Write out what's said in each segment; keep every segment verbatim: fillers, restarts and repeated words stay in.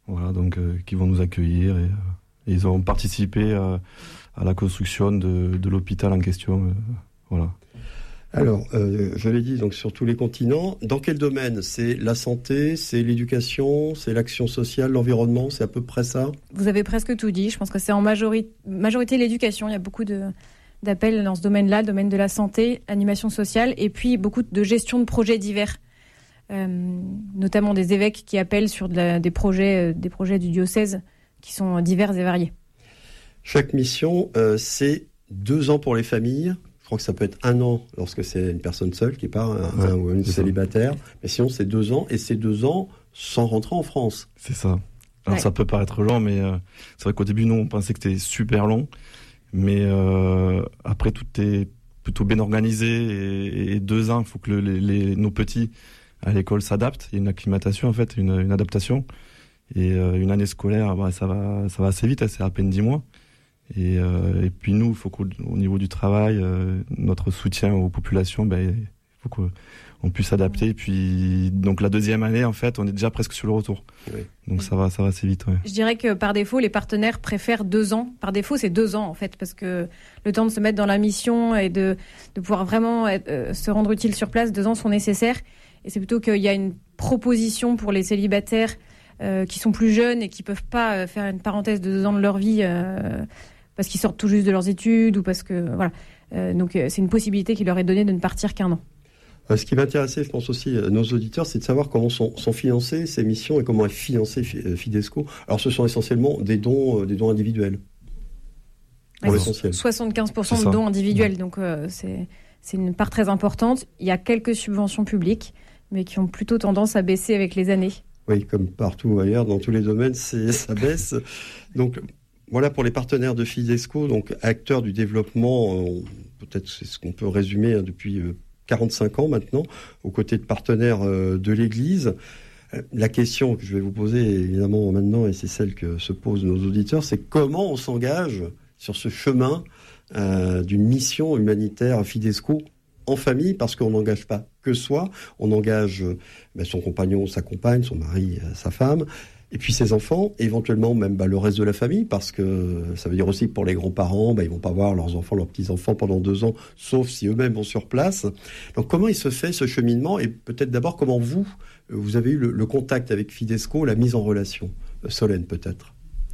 voilà, donc euh, qui vont nous accueillir et, et ils ont participé à, à la construction de, de l'hôpital en question, euh, voilà. Alors, euh, je l'ai dit, donc sur tous les continents. Dans quel domaine ? C'est la santé, c'est l'éducation, c'est l'action sociale, l'environnement, c'est à peu près ça ? Vous avez presque tout dit. Je pense que c'est en majorité, majorité l'éducation. Il y a beaucoup de, d'appels dans ce domaine-là, le domaine de la santé, animation sociale, et puis beaucoup de gestion de projets divers, euh, notamment des évêques qui appellent sur de la, des projets, euh, des projets du diocèse qui sont divers et variés. Chaque mission, euh, c'est deux ans pour les familles. Je crois que ça peut être un an lorsque c'est une personne seule qui part, un, ouais, un ou une célibataire. Ça. Mais sinon, c'est deux ans. Et c'est deux ans sans rentrer en France. C'est ça. Alors, ouais. Ça peut paraître long, mais euh, c'est vrai qu'au début, nous, on pensait que c'était super long. Mais euh, après, tout est plutôt bien organisé. Et, et deux ans, il faut que le, les, les, nos petits à l'école s'adaptent. Il y a une acclimatation, en fait, une, une adaptation. Et euh, une année scolaire, bah, ça va, ça va assez vite. Hein, c'est à peine dix mois. Et, euh, et puis nous, il faut qu'au au niveau du travail, euh, notre soutien aux populations, ben, il faut qu'on puisse s'adapter. Et puis, donc la deuxième année, en fait, on est déjà presque sur le retour. Oui. Donc ça va, ça va assez vite. Ouais. Je dirais que par défaut, les partenaires préfèrent deux ans. Par défaut, c'est deux ans, en fait, parce que le temps de se mettre dans la mission et de, de pouvoir vraiment être, euh, se rendre utile sur place, deux ans sont nécessaires. Et c'est plutôt qu'il y a une proposition pour les célibataires euh, qui sont plus jeunes et qui peuvent pas euh, faire une parenthèse de deux ans de leur vie. Euh, parce qu'ils sortent tout juste de leurs études ou parce que voilà. Euh, donc euh, c'est une possibilité qui leur est donnée de ne partir qu'un an. Euh, ce qui va intéresser, je pense aussi, euh, nos auditeurs, c'est de savoir comment sont, sont financées ces missions et comment est financé Fidesco. Alors ce sont essentiellement des dons, euh, des dons individuels. Pour ouais, l'essentiel. soixante-quinze pour cent de dons individuels, ouais. donc euh, c'est, c'est une part très importante. Il y a quelques subventions publiques, mais qui ont plutôt tendance à baisser avec les années. Oui, comme partout ailleurs, dans tous les domaines, c'est, ça baisse. Donc voilà pour les partenaires de Fidesco, donc acteurs du développement, euh, peut-être c'est ce qu'on peut résumer hein, depuis euh, quarante-cinq ans maintenant, aux côtés de partenaires euh, de l'Église. Euh, la question que je vais vous poser évidemment maintenant, et c'est celle que se posent nos auditeurs, c'est comment on s'engage sur ce chemin euh, d'une mission humanitaire Fidesco en famille, parce qu'on n'engage pas que soi, on engage euh, ben, son compagnon, sa compagne, son mari, euh, sa femme, et puis ses enfants, éventuellement même bah, le reste de la famille, parce que ça veut dire aussi que pour les grands-parents, bah, ils vont pas voir leurs enfants, leurs petits-enfants pendant deux ans, sauf si eux-mêmes vont sur place. Donc comment il se fait ce cheminement ? Et peut-être d'abord comment vous, vous avez eu le, le contact avec Fidesco, la mise en relation ? Solène peut-être.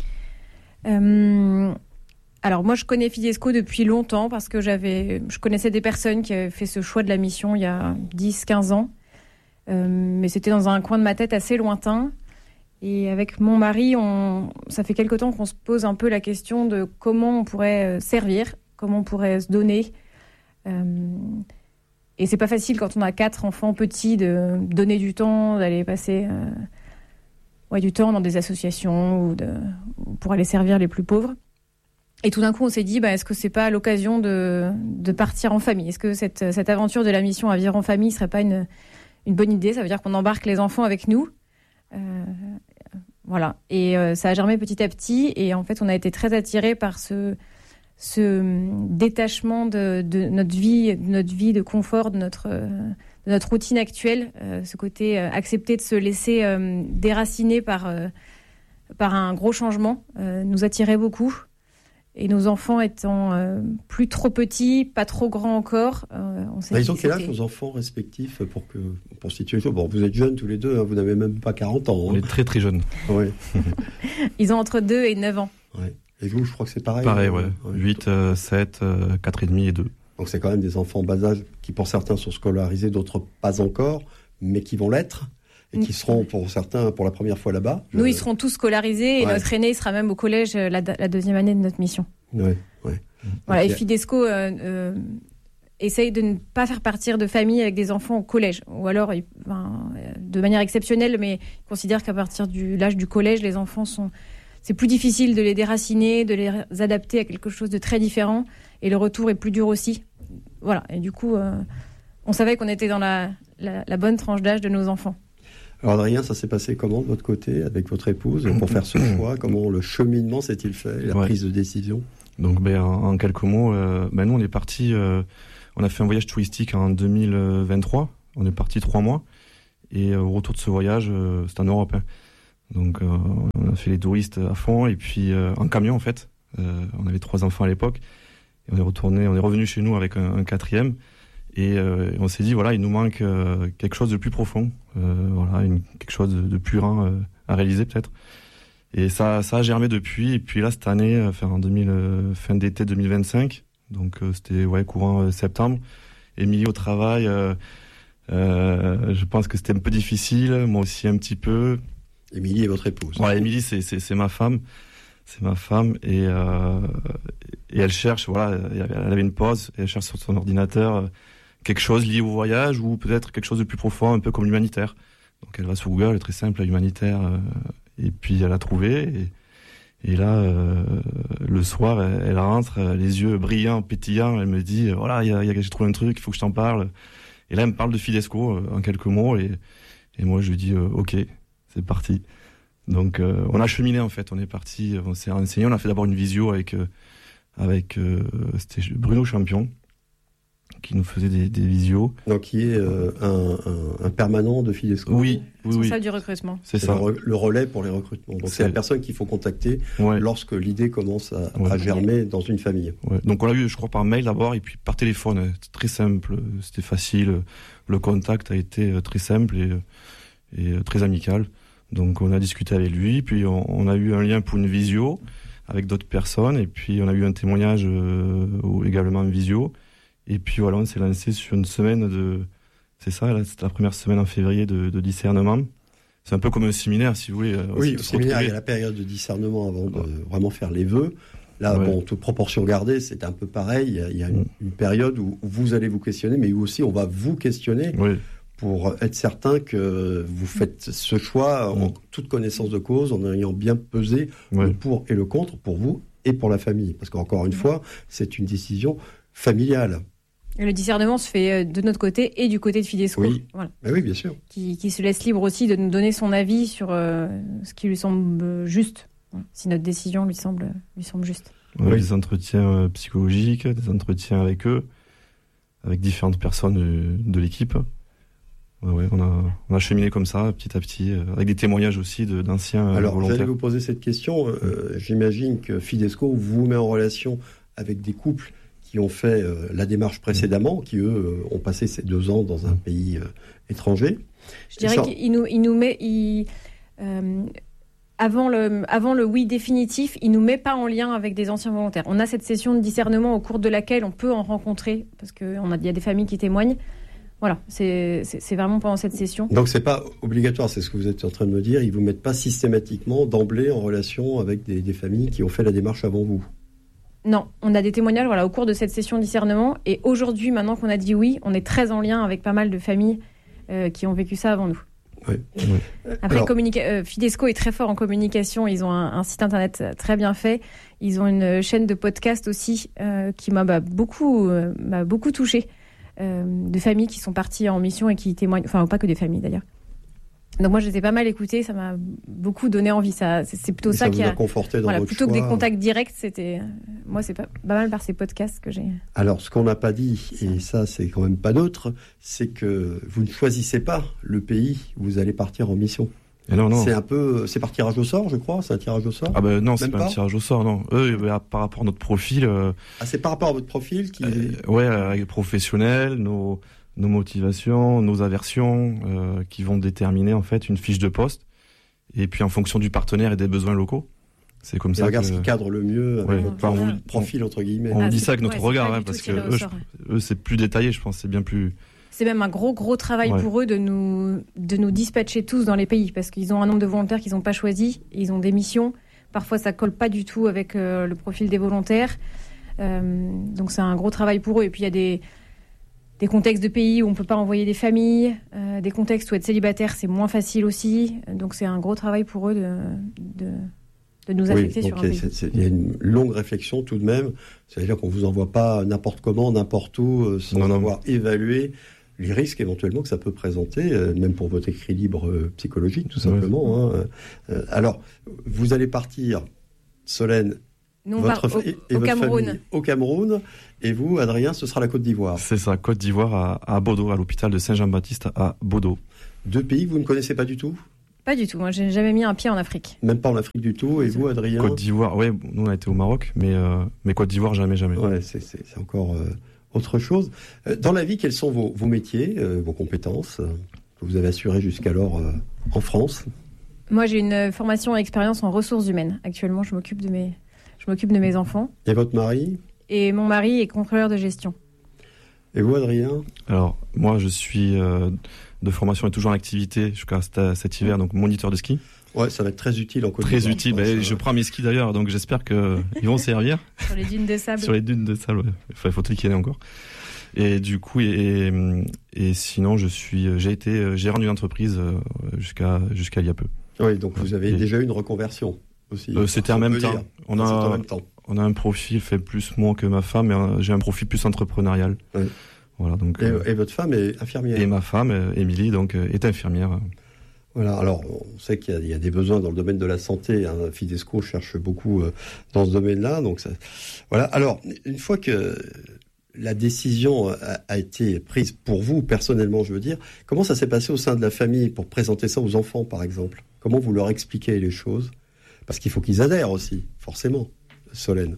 Euh, alors moi je connais Fidesco depuis longtemps, parce que j'avais, je connaissais des personnes qui avaient fait ce choix de la mission il y a dix quinze ans. Euh, mais c'était dans un coin de ma tête assez lointain. Et avec mon mari, on, ça fait quelque temps qu'on se pose un peu la question de comment on pourrait servir, comment on pourrait se donner. Euh, et c'est pas facile quand on a quatre enfants petits de donner du temps, d'aller passer euh, ouais, du temps dans des associations ou de, pour aller servir les plus pauvres. Et tout d'un coup, on s'est dit, bah, est-ce que c'est pas l'occasion de, de partir en famille ? Est-ce que cette, cette aventure de la mission à vivre en famille serait pas une, une bonne idée ? Ça veut dire qu'on embarque les enfants avec nous. Euh, voilà, et euh, ça a germé petit à petit, et en fait on a été très attirés par ce, ce détachement de, de notre vie, de notre vie de confort, de notre, euh, de notre routine actuelle, euh, ce côté euh, accepter de se laisser euh, déraciner par, euh, par un gros changement, euh, nous attirait beaucoup. Et nos enfants étant euh, plus trop petits, pas trop grands encore, euh, on s'est bah, dit ils ont quel âge c'était... vos enfants respectifs pour que pour situer les choses ? Bon, vous êtes jeunes tous les deux, hein, vous n'avez même pas quarante ans. Hein. On est très très jeunes. Ouais. Ils ont entre deux et neuf ans. Ouais. Et vous, je crois que c'est pareil. Pareil, hein, ouais. ouais. huit, euh, sept, euh, quatre et demi et deux. Donc c'est quand même des enfants bas âge qui pour certains sont scolarisés, d'autres pas encore, mais qui vont l'être. Et qui seront pour certains pour la première fois là-bas. Je... Nous, ils seront tous scolarisés, et ouais. Notre aîné sera même au collège la, la deuxième année de notre mission. Ouais, ouais. Voilà, okay. Et Fidesco euh, euh, essaye de ne pas faire partir de familles avec des enfants au collège, ou alors ben, de manière exceptionnelle, mais ils considèrent qu'à partir de l'âge du collège, les enfants sont... C'est plus difficile de les déraciner, de les adapter à quelque chose de très différent, et le retour est plus dur aussi. Voilà, et du coup, euh, on savait qu'on était dans la, la, la bonne tranche d'âge de nos enfants. Alors Adrien, ça s'est passé comment de votre côté avec votre épouse pour faire ce choix ? Comment le cheminement s'est-il fait, la ouais. prise de décision ? Donc ben, en, en quelques mots, euh, ben, nous on est partis, euh, on a fait un voyage touristique en deux mille vingt-trois, on est partis trois mois, et euh, au retour de ce voyage, euh, c'est en Europe. Hein. Donc euh, a fait les touristes à fond, et puis euh, en camion en fait. Euh, on avait trois enfants à l'époque, et on est retourné, on est revenu chez nous avec un, un quatrième, et euh, on s'est dit voilà, il nous manque euh, quelque chose de plus profond, euh, voilà, une, quelque chose de, de plus grand euh, à réaliser peut-être. Et ça, ça a germé depuis. Et puis là, cette année, enfin en deux mille, euh, fin d'été deux mille vingt-cinq, donc euh, c'était ouais courant euh, septembre. Émilie au travail, euh, euh, je pense que c'était un peu difficile, moi aussi un petit peu. Émilie est votre épouse. Ouais, Émilie, c'est c'est c'est ma femme, c'est ma femme, et euh, et elle cherche, voilà, elle avait une pause, et elle cherche sur son ordinateur euh, quelque chose lié au voyage ou peut-être quelque chose de plus profond, un peu comme l'humanitaire. Donc elle va sur Google, très simple, humanitaire. Euh, Et puis elle a trouvé, et, et là, euh, le soir, elle, elle rentre, les yeux brillants, pétillants, elle me dit, voilà, y a, y a, j'ai trouvé un truc, il faut que je t'en parle. Et là, elle me parle de Fidesco euh, en quelques mots, et, et moi, je lui dis, euh, ok, c'est parti. Donc, euh, on a cheminé en fait, on est parti, on s'est renseigné, on a fait d'abord une visio avec, euh, avec euh, c'était Bruno Champion, qui nous faisait des, des visios. Donc, qui est euh, un, un, un permanent de Fidesco. Oui, oui, oui. C'est ça du recrutement. C'est, c'est ça. Le, le relais pour les recrutements. Donc, c'est, c'est la personne qu'il faut contacter ouais. lorsque l'idée commence à, ouais. à germer ouais. dans une famille. Ouais. Donc, on l'a eu, je crois, par mail d'abord, et puis par téléphone. C'était très simple, c'était facile. Le contact a été très simple et, et très amical. Donc, on a discuté avec lui, puis on, on a eu un lien pour une visio avec d'autres personnes, et puis on a eu un témoignage euh, également en visio. Et puis voilà, on s'est lancé sur une semaine de... C'est ça, là, c'était la première semaine en février de, de discernement. C'est un peu comme un séminaire, si vous voulez. Oui, au séminaire, il y a la période de discernement avant de ouais. vraiment faire les vœux. Là, ouais. bon, toute proportion gardée, c'est un peu pareil. Il y a, il y a une, une période où vous allez vous questionner, mais où aussi on va vous questionner oui. pour être certain que vous faites ce choix en toute connaissance de cause, en ayant bien pesé oui. le pour et le contre pour vous et pour la famille. Parce qu'encore une fois, c'est une décision familiale. Et le discernement se fait de notre côté et du côté de Fidesco. Oui, voilà. Ben oui, bien sûr. Qui, qui se laisse libre aussi de nous donner son avis sur euh, ce qui lui semble juste, si notre décision lui semble, lui semble juste. Ouais, oui. Des entretiens psychologiques, des entretiens avec eux, avec différentes personnes de, de l'équipe. Ouais, ouais, on a, on a cheminé comme ça, petit à petit, euh, avec des témoignages aussi de, d'anciens Alors, volontaires. j'allais vous poser cette question. Euh, j'imagine que Fidesco vous met en relation avec des couples qui ont fait euh, la démarche précédemment, qui eux euh, ont passé ces deux ans dans un pays euh, étranger. Je dirais ça... qu'il nous, il nous met, il, euh, avant le, avant le oui définitif, il nous met pas en lien avec des anciens volontaires. On a cette session de discernement au cours de laquelle on peut en rencontrer, parce que on a, il y a des familles qui témoignent. Voilà, c'est, c'est, c'est vraiment pendant cette session. Donc c'est pas obligatoire, c'est ce que vous êtes en train de me dire. Ils vous mettent pas systématiquement d'emblée en relation avec des, des familles qui ont fait la démarche avant vous. Non, on a des témoignages voilà, au cours de cette session de discernement. Et aujourd'hui, maintenant qu'on a dit oui, on est très en lien avec pas mal de familles euh, qui ont vécu ça avant nous. Oui. oui. Après, Alors... communica- euh, Fidesco est très fort en communication. Ils ont un, un site internet très bien fait. Ils ont une chaîne de podcast aussi euh, qui m'a bah, beaucoup, euh, m'a beaucoup touchée. Euh, de familles qui sont parties en mission et qui témoignent. Enfin, pas que des familles d'ailleurs. Donc moi, je les ai pas mal écoutées, ça m'a beaucoup donné envie. Ça, c'est, c'est plutôt et ça, ça qui vous a, a conforté dans voilà, votre plutôt choix. Que des contacts directs, c'était moi, c'est pas, pas mal par ces podcasts que j'ai. Alors, ce qu'on n'a pas dit, et ça, c'est quand même pas neutre, c'est que vous ne choisissez pas le pays où vous allez partir en mission. Et non, non. C'est un peu, c'est par tirage au sort, je crois. C'est un tirage au sort. Ah ben non, c'est pas, pas un tirage au sort, non. Eux, bah, par rapport à notre profil. Euh, ah, c'est par rapport à votre profil qui. Euh, ouais, euh, professionnel, nos. nos motivations, nos aversions, euh, qui vont déterminer en fait une fiche de poste. Et puis en fonction du partenaire et des besoins locaux, c'est comme et ça. Regarde que... ce qui cadre le mieux avec ouais, votre enfin, on, profil entre guillemets. On ah, dit ça avec notre ouais, regard, hein, parce que eux, sort, je, eux c'est plus détaillé, je pense, c'est bien plus. C'est même un gros gros travail ouais. pour eux de nous de nous dispatcher tous dans les pays, parce qu'ils ont un nombre de volontaires qu'ils n'ont pas choisi, ils ont des missions. Parfois ça colle pas du tout avec euh, le profil des volontaires, euh, donc c'est un gros travail pour eux. Et puis il y a des Des contextes de pays où on ne peut pas envoyer des familles, euh, des contextes où être célibataire, c'est moins facile aussi. Donc, c'est un gros travail pour eux de, de, de nous affecter oui, sur un pays. C'est, c'est, il y a une longue réflexion tout de même. C'est-à-dire qu'on ne vous envoie pas n'importe comment, n'importe où, euh, sans non, non. avoir évalué les risques éventuellement que ça peut présenter, euh, même pour votre équilibre euh, psychologique, tout simplement. Ouais. Hein. Euh, alors, vous allez partir, Solène, Nous, votre au, et, et au votre Cameroun. Famille, au Cameroun. Et vous, Adrien, ce sera la Côte d'Ivoire. C'est ça, Côte d'Ivoire à, à Bodo, à l'hôpital de Saint-Jean-Baptiste à Bodo. Deux pays que vous ne connaissez pas du tout ? Pas du tout. Moi, j'ai jamais mis un pied en Afrique. Même pas en Afrique du tout. Et vous, Adrien? Côte d'Ivoire, oui, nous on a été au Maroc, mais, euh, mais Côte d'Ivoire, jamais, jamais. Ouais, c'est, c'est, c'est encore euh, autre chose. Euh, dans la vie, quels sont vos, vos métiers, euh, vos compétences euh, que vous avez assurées jusqu'alors euh, en France? Moi, j'ai une formation et expérience en ressources humaines. Actuellement, je m'occupe de mes, je m'occupe de mes enfants. Et votre mari? Et mon mari est contrôleur de gestion. Et vous, Adrien? Alors, moi, je suis euh, de formation et toujours en activité jusqu'à cet, cet hiver, donc moniteur de ski. Ouais, ça va être très utile en Côte Très d'Ivoire. utile. Je, ben, pense, je prends mes skis d'ailleurs, donc j'espère qu'ils vont servir. Sur les dunes de sable. Sur les dunes de sable, ouais. Enfin, il faut qu'il y en ait encore. Et du coup, et, et, et sinon, je suis, j'ai été gérant d'une entreprise jusqu'à jusqu'à il y a peu. Oui, donc vous avez et, déjà eu une reconversion aussi. Euh, c'était en même, temps. On a, en même temps. On a un profil fait plus moi que ma femme, mais un, j'ai un profil plus entrepreneurial. Oui. Voilà, donc, et, euh, et votre femme est infirmière. Et ma femme, Émilie, donc, est infirmière. Voilà, alors on sait qu'il y a, il y a des besoins dans le domaine de la santé. Hein. Fidesco cherche beaucoup euh, dans ce domaine-là. Donc ça, voilà. Alors, une fois que la décision a, a été prise pour vous, personnellement, je veux dire, comment ça s'est passé au sein de la famille pour présenter ça aux enfants, par exemple? Comment vous leur expliquez les choses? Parce qu'il faut qu'ils adhèrent aussi, forcément, Solène.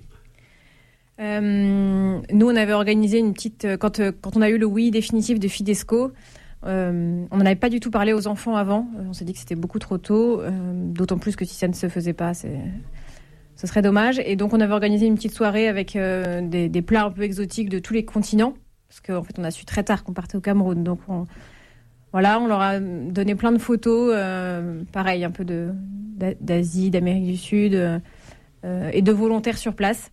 Euh, nous, on avait organisé une petite... Quand, quand on a eu le oui définitif de Fidesco, euh, on n'en avait pas du tout parlé aux enfants avant. On s'est dit que c'était beaucoup trop tôt, euh, d'autant plus que si ça ne se faisait pas, c'est, ce serait dommage. Et donc, on avait organisé une petite soirée avec euh, des, des plats un peu exotiques de tous les continents, parce qu'en fait, on a su très tard qu'on partait au Cameroun. Donc, on, voilà, on leur a donné plein de photos, euh, pareil, un peu de, d'Asie, d'Amérique du Sud, euh, et de volontaires sur place.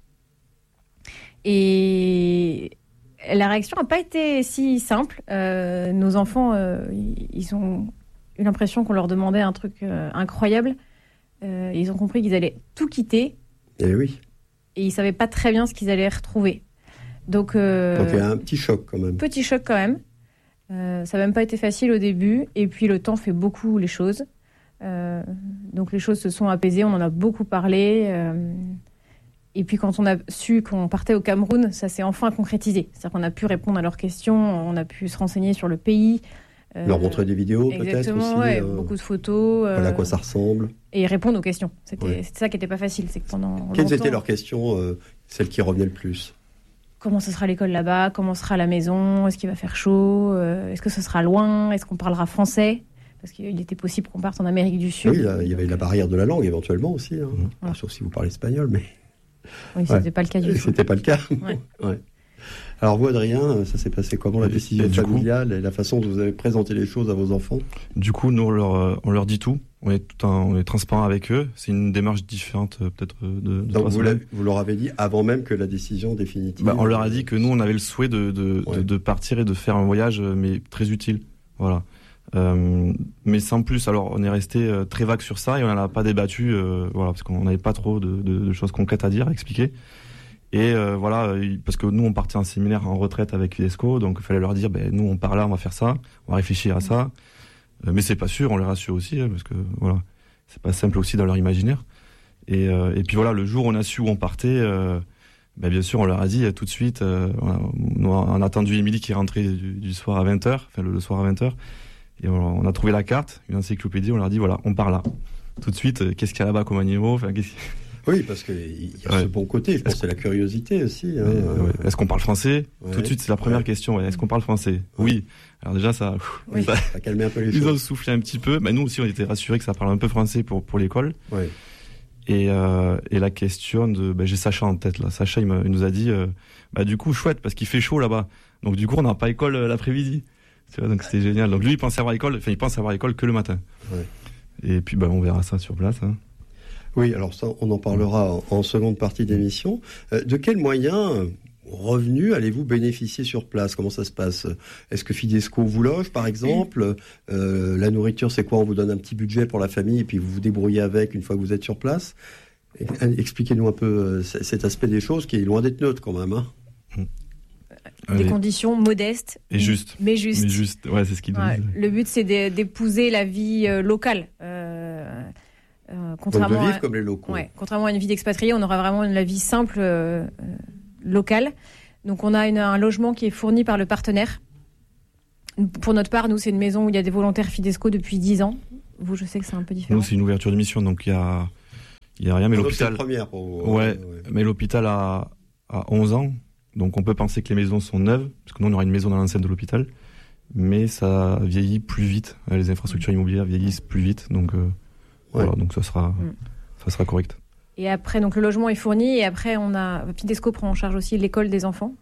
Et la réaction n'a pas été si simple. Euh, nos enfants, euh, ils ont eu l'impression qu'on leur demandait un truc euh, incroyable. Euh, ils ont compris qu'ils allaient tout quitter. Et oui. Et ils ne savaient pas très bien ce qu'ils allaient retrouver. Donc, euh, Donc il y a un petit choc quand même. Petit choc quand même. Euh, ça n'a même pas été facile au début. Et puis le temps fait beaucoup les choses. Euh, donc les choses se sont apaisées. On en a beaucoup parlé. Euh, Et puis quand on a su qu'on partait au Cameroun, ça s'est enfin concrétisé. C'est-à-dire qu'on a pu répondre à leurs questions, on a pu se renseigner sur le pays. Euh, leur montrer des vidéos peut-être aussi. Ouais, euh, beaucoup de photos. Voilà euh, à quoi ça ressemble. Et répondre aux questions. C'était, ouais. c'était ça qui n'était pas facile. C'est que pendant Quelles longtemps, étaient leurs questions, euh, celles qui revenaient le plus? Comment ce sera l'école là-bas? Comment sera la maison? Est-ce qu'il va faire chaud? euh, Est-ce que ce sera loin? Est-ce qu'on parlera français? Parce qu'il était possible qu'on parte en Amérique du Sud. Oui, il y avait la barrière de la langue éventuellement aussi. Hein. Mmh. Alors, sauf si vous parlez espagnol, mais... Oui, c'était ouais. pas le cas du tout. C'était pas le cas. Ouais. Ouais. Alors vous, Adrien, ça s'est passé comment la décision et familiale coup, et la façon dont vous avez présenté les choses à vos enfants? Du coup, nous, on leur, on leur dit tout. On est, tout un, on est transparent avec eux. C'est une démarche différente, peut-être, de, de Donc vous, vous leur avez dit avant même que la décision définitive... Bah, on leur a dit que nous, on avait le souhait de, de, ouais. de, de partir et de faire un voyage, mais très utile. Voilà. Euh, mais sans plus, alors on est resté euh, très vague sur ça et on n'en a pas débattu, euh, voilà, parce qu'on n'avait pas trop de, de, de choses concrètes à dire, à expliquer. Et euh, voilà, parce que nous on partait en séminaire en retraite avec Fidesco, donc il fallait leur dire, ben nous on part là, on va faire ça, on va réfléchir à ça. Euh, mais c'est pas sûr, on les rassure aussi, hein, parce que voilà, c'est pas simple aussi dans leur imaginaire. Et, euh, et puis voilà, le jour où on a su où on partait, euh, ben bien sûr on leur a dit tout de suite. Euh, on, a, on a attendu Émilie qui est rentrée du, du soir à vingt heures, enfin le, le soir à vingt heures. Et on a trouvé la carte, une encyclopédie, on leur a dit voilà, on part là. Tout de suite, qu'est-ce qu'il y a là-bas comme animaux, enfin, qu'est-ce... Oui, parce qu'il y a ouais. ce bon côté, je pense que c'est la curiosité aussi. Hein. Ouais, ouais. Est-ce qu'on parle français? Ouais. Tout de suite, c'est la première ouais. question. Est-ce qu'on parle français? ouais. Oui. Alors déjà, ça, oui. ça a calmé un peu les choses. Ils ont soufflé un petit peu. Mais nous aussi, on était rassurés que ça parle un peu français pour, pour l'école. Ouais. Et, euh, et la question de... Ben, j'ai Sacha en tête, là. Sacha, il, me, il nous a dit, euh, bah, du coup, chouette, parce qu'il fait chaud là-bas. Donc du coup, on n'a pas école euh, l'après-midi. Tu vois, donc c'était génial. Donc lui, il pensait avoir école, enfin, il pense avoir école que le matin. Ouais. Et puis, bah, on verra ça sur place. Hein. Oui, alors ça, on en parlera en, en seconde partie d'émission. Euh, de quels moyens, revenus, allez-vous bénéficier sur place? Comment ça se passe? Est-ce que Fidesco vous loge, par exemple? euh, La nourriture, c'est quoi? On vous donne un petit budget pour la famille et puis vous vous débrouillez avec une fois que vous êtes sur place. Et, expliquez-nous un peu euh, cet aspect des choses qui est loin d'être neutre quand même. Hein. Mmh. Des Allez. conditions modestes et justes, mais justes. Mais juste, ouais, c'est ce qu'ils ouais, disent. Le but, c'est d'épouser la vie euh, locale. Euh, euh, contrairement Donc de vivre à, comme les locaux. Ouais, contrairement à une vie d'expatrié, on aura vraiment une la vie simple euh, euh, locale. Donc, on a une, un logement qui est fourni par le partenaire. Pour notre part, nous, c'est une maison où il y a des volontaires Fidesco depuis dix ans. Vous, je sais que c'est un peu différent. Nous, c'est une ouverture de mission, donc il y a, il y a rien. Mais donc l'hôpital, c'est une première pour vous. Ouais, ouais. mais l'hôpital a, a onze ans, donc on peut penser que les maisons sont neuves, parce que nous, on aura une maison dans l'enceinte de l'hôpital, mais ça vieillit plus vite. Les infrastructures immobilières vieillissent plus vite, donc euh, ouais. voilà, donc ça sera, mm. ça sera correct. Et après, donc le logement est fourni, et après, on a Fidesco prend en charge aussi l'école des enfants.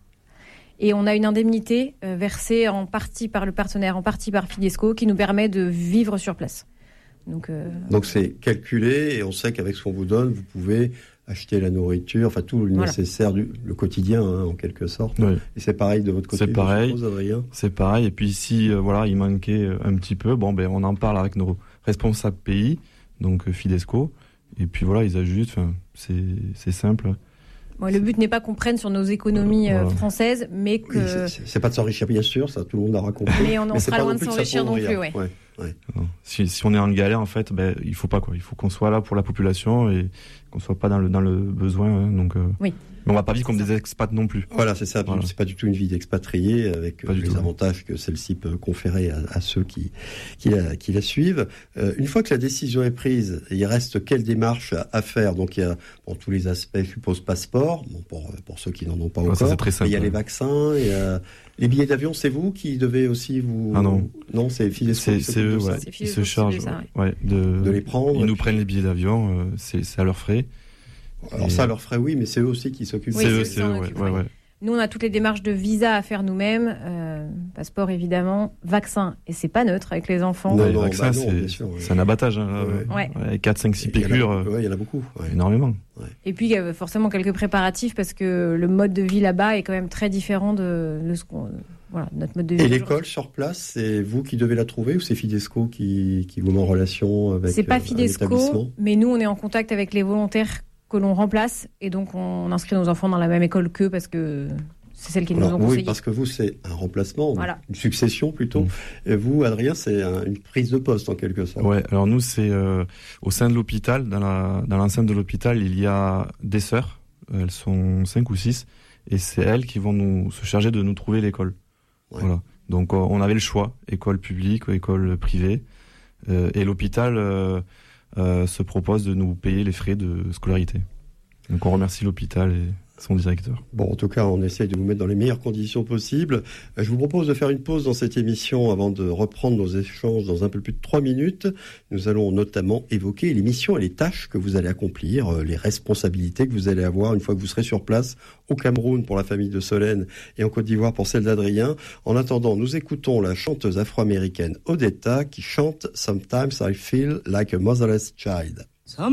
Et on a une indemnité euh, versée en partie par le partenaire, en partie par Fidesco, qui nous permet de vivre sur place. Donc, euh... Donc c'est calculé et on sait qu'avec ce qu'on vous donne, vous pouvez acheter la nourriture, enfin tout le voilà. nécessaire, du, le quotidien hein, en quelque sorte. Oui. Et c'est pareil de votre côté. C'est pareil. Suppose, Adrien. C'est pareil. Et puis si euh, voilà, il manquait un petit peu, bon ben on en parle avec nos responsables pays, donc euh, Fidesco. Et puis voilà, ils ajustent. Enfin, c'est c'est simple. Ouais, le but n'est pas qu'on prenne sur nos économies euh, voilà. françaises, mais que... Oui, c'est, c'est pas de s'enrichir, bien sûr, ça tout le monde aura compris. Mais on en sera loin de s'enrichir non plus, ouais. ouais, ouais. Si, si on est en galère, en fait, ben, il faut pas, quoi. Il faut qu'on soit là pour la population et qu'on soit pas dans le, dans le besoin. Hein, donc, euh... oui. Mais on va pas vivre comme des expats non plus. Voilà, c'est ça. Voilà. C'est pas du tout une vie d'expatrié avec euh, les tout. avantages que celle-ci peut conférer à, à ceux qui, qui, la, qui la suivent. Euh, une fois que la décision est prise, il reste quelle démarche à, à faire? Donc il y a bon, tous les aspects, je suppose, passeport, bon, pour, pour ceux qui n'en ont pas ouais, encore. Ça, c'est très simple, il y a ouais. les vaccins, il y a les billets d'avion. C'est vous qui devez aussi vous. Ah non. Non, c'est Fidesco. C'est, c'est eux, ouais. Ils se chargent ça, ouais. Ouais, de, de les prendre. Ils nous prennent les billets d'avion. Euh, c'est, c'est à leurs frais. Alors et ça, leur ferait oui, mais c'est eux aussi qui s'occupent. Oui, c'est, c'est eux, c'est eux, ouais, ouais, ouais. Nous, on a toutes les démarches de visa à faire nous-mêmes, euh, passeport évidemment, vaccin, et c'est pas neutre avec les enfants. Non, ouais, non, le vaccin, bah non, c'est, sûr, ouais. c'est un abattage. Hein, ouais. Ouais. quatre, cinq, six piqûres. Oui, il y en a beaucoup. Ouais. Énormément. Ouais. Et puis, il y a forcément quelques préparatifs parce que le mode de vie là-bas est quand même très différent de, de ce qu'on... Voilà, notre mode de vie. Et l'école sur place, c'est vous qui devez la trouver ou c'est Fidesco qui, qui vous met en relation avec C'est pas Fidesco, mais nous, on est en contact avec les volontaires que l'on remplace et donc on inscrit nos enfants dans la même école qu'eux parce que c'est celle qu'ils nous ont conseillé. Oui, parce que vous, c'est un remplacement, voilà. une succession plutôt. Mmh. Et vous, Adrien, c'est un, une prise de poste en quelque sorte. Ouais, alors nous, c'est euh, au sein de l'hôpital, dans, la, dans l'enceinte de l'hôpital, il y a des sœurs, elles sont cinq ou six, et c'est elles qui vont nous se charger de nous trouver l'école. Ouais. Voilà. Donc on avait le choix, école publique ou école privée, euh, et l'hôpital... Euh, Euh, se propose de nous payer les frais de scolarité. Donc on remercie l'hôpital et son directeur. Bon, en tout cas, on essaye de vous mettre dans les meilleures conditions possibles. Je vous propose de faire une pause dans cette émission avant de reprendre nos échanges dans un peu plus de trois minutes. Nous allons notamment évoquer les missions et les tâches que vous allez accomplir, les responsabilités que vous allez avoir une fois que vous serez sur place au Cameroun pour la famille de Solène et en Côte d'Ivoire pour celle d'Adrien. En attendant, nous écoutons la chanteuse afro-américaine Odetta qui chante « Sometimes I feel like a motherless child ».